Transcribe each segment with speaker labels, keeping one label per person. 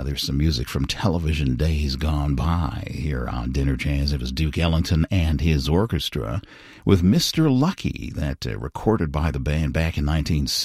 Speaker 1: There's some music from television days gone by here on Dinner Jazz. It was Duke Ellington and his orchestra with Mr. Lucky, that recorded by the band back in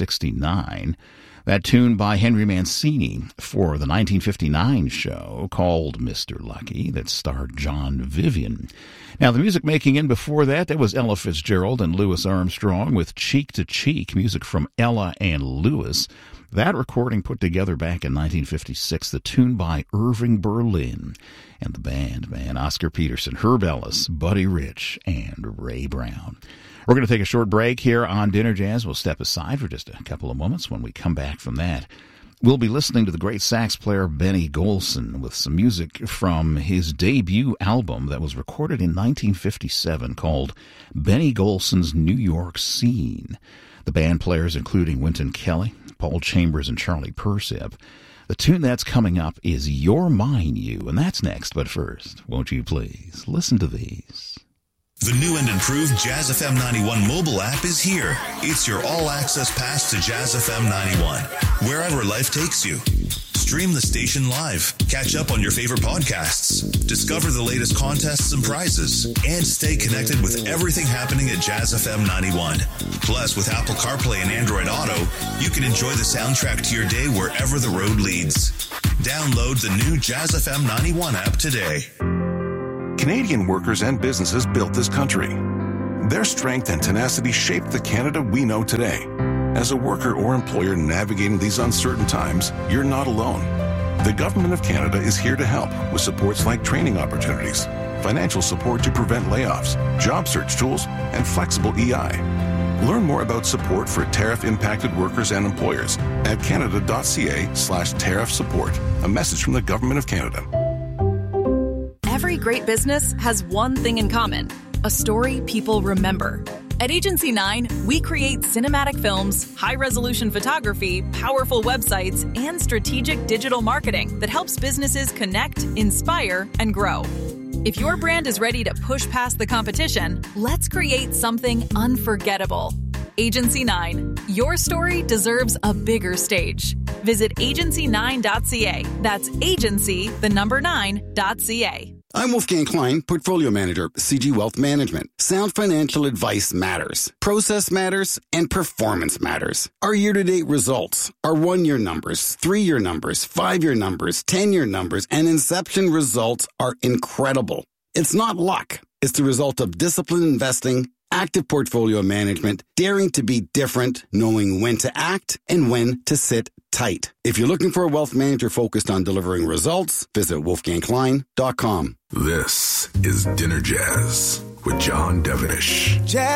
Speaker 1: 1969. That tune by Henry Mancini for the 1959 show called Mr. Lucky that starred John Vivian. Now, the music making in before that was Ella Fitzgerald and Louis Armstrong with Cheek to Cheek, music from Ella and Louis. That recording put together back in 1956, the tune by Irving Berlin and the band, Oscar Peterson, Herb Ellis, Buddy Rich, and Ray Brown. We're going to take a short break here on Dinner Jazz. We'll step aside for just a couple of moments. When we come back from that, we'll be listening to the great sax player Benny Golson with some music from his debut album that was recorded in 1957 called Benny Golson's New York Scene. The band players including Wynton Kelly, Paul Chambers, and Charlie Persip. The tune that's coming up is You're Mine, You, and that's next. But first, won't you please listen to these?
Speaker 2: The new and improved Jazz FM 91 mobile app is here. It's your all-access pass to Jazz FM 91, wherever life takes you. Stream the station live, catch up on your favorite podcasts, discover the latest contests and prizes, and stay connected with everything happening at Jazz FM 91. Plus, with Apple CarPlay and Android Auto, you can enjoy the soundtrack to your day wherever the road leads. Download the new Jazz FM 91 app today.
Speaker 3: Canadian workers and businesses built this country. Their strength and tenacity shaped the Canada we know today. As a worker or employer navigating these uncertain times, you're not alone. The Government of Canada is here to help with supports like training opportunities, financial support to prevent layoffs, job search tools, and flexible EI. Learn more about support for tariff-impacted workers and employers at canada.ca/tariff support. A message from the Government of Canada.
Speaker 4: Every great business has one thing in common, a story people remember. At Agency 9, we create cinematic films, high-resolution photography, powerful websites, and strategic digital marketing that helps businesses connect, inspire, and grow. If your brand is ready to push past the competition, let's create something unforgettable. Agency 9, your story deserves a bigger stage. Visit agency9.ca. That's agency9.ca.
Speaker 5: I'm Wolfgang Klein, Portfolio Manager, CG Wealth Management. Sound financial advice matters. Process matters, and performance matters. Our year-to-date results, our 1-year numbers, 3-year numbers, 5-year numbers, 10-year numbers, and inception results are incredible. It's not luck. It's the result of disciplined investing, active portfolio management, daring to be different, knowing when to act and when to sit tight. If you're looking for a wealth manager focused on delivering results, visit wolfgangklein.com.
Speaker 6: This is Dinner Jazz with John Devenish.
Speaker 7: Jazz.